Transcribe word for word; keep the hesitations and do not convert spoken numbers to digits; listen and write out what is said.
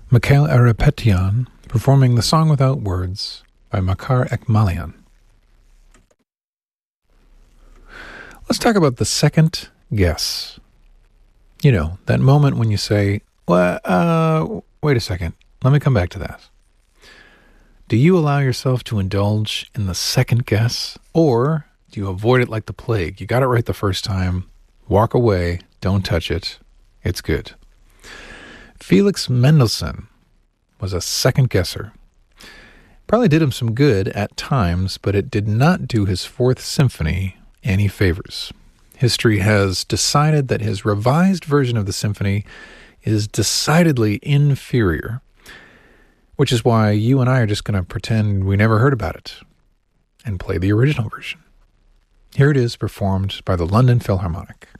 Mikhail Erepetian performing The Song Without Words by Makar Ekmalian. Let's talk about the second guess. You know, that moment when you say, well, uh, wait a second, let me come back to that. Do you allow yourself to indulge in the second guess, or do you avoid it like the plague? You got it right the first time, walk away, don't touch it, it's good. Felix Mendelssohn was a second guesser. Probably did him some good at times, but it did not do his Fourth Symphony any favors. History has decided that his revised version of the symphony is decidedly inferior, which is why you and I are just going to pretend we never heard about it and play the original version. Here it is, performed by the London Philharmonic.